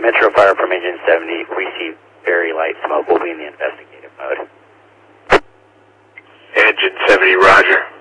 Metro Fire from Engine 70, we see very light smoke. We'll be in the investigative mode. Engine 70, roger.